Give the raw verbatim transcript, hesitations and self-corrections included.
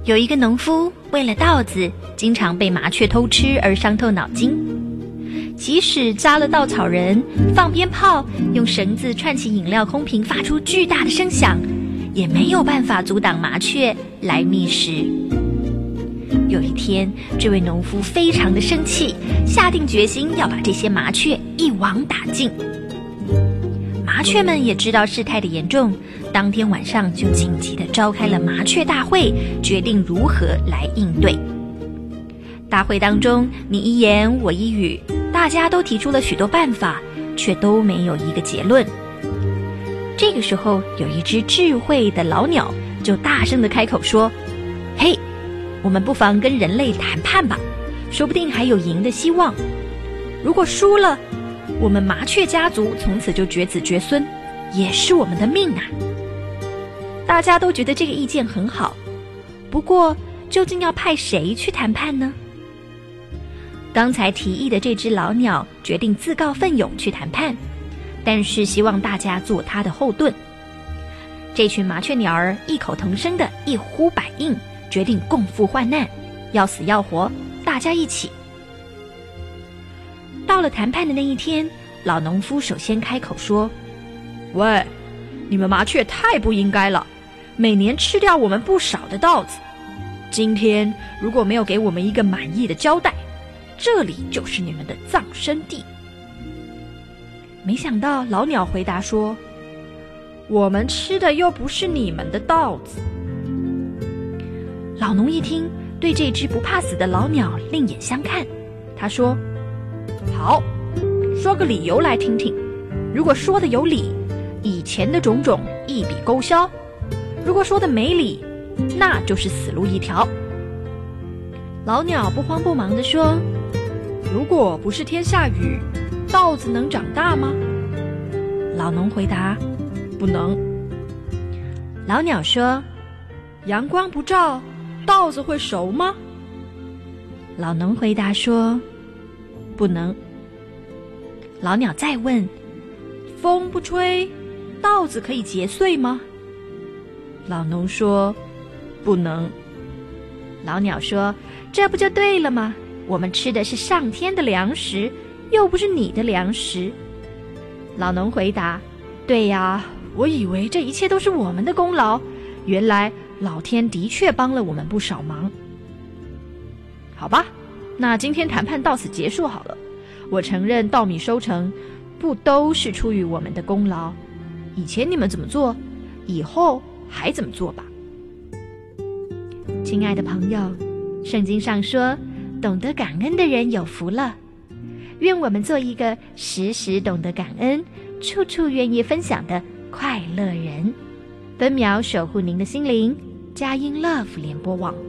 有一个农夫为了稻子经常被麻雀偷吃而伤透脑筋，即使扎了稻草人，放鞭炮，用绳子串起饮料空瓶发出巨大的声响，也没有办法阻挡麻雀来觅食。有一天，这位农夫非常的生气，下定决心要把这些麻雀一网打尽。麻雀们也知道事态的严重，当天晚上就紧急地召开了麻雀大会，决定如何来应对。大会当中，你一言我一语，大家都提出了许多办法，却都没有一个结论。这个时候，有一只智慧的老鸟就大声地开口说：嘿，我们不妨跟人类谈判吧，说不定还有赢的希望。如果输了，我们麻雀家族从此就绝子绝孙，也是我们的命啊！大家都觉得这个意见很好，不过究竟要派谁去谈判呢？刚才提议的这只老鸟决定自告奋勇去谈判，但是希望大家做他的后盾。这群麻雀鸟儿异口同声的一呼百应，决定共赴患难，要死要活，大家一起。到了谈判的那一天，老农夫首先开口说：喂，你们麻雀太不应该了，每年吃掉我们不少的稻子，今天如果没有给我们一个满意的交代，这里就是你们的葬身地。没想到老鸟回答说：我们吃的又不是你们的稻子。老农一听，对这只不怕死的老鸟另眼相看，他说：好，说个理由来听听。如果说的有理，以前的种种一笔勾销；如果说的没理，那就是死路一条。老鸟不慌不忙地说：如果不是天下雨，稻子能长大吗？老农回答：不能。老鸟说：阳光不照，稻子会熟吗？老农回答说：不能。老鸟再问：风不吹，稻子可以结穗吗？老农说：不能。老鸟说：这不就对了吗？我们吃的是上天的粮食，又不是你的粮食。老农回答：对呀，我以为这一切都是我们的功劳，原来老天的确帮了我们不少忙。好吧，那今天谈判到此结束好了。我承认稻米收成不都是出于我们的功劳，以前你们怎么做，以后还怎么做吧。亲爱的朋友，圣经上说，懂得感恩的人有福了。愿我们做一个时时懂得感恩，处处愿意分享的快乐人。分秒守护您的心灵，佳音 Love 联播网。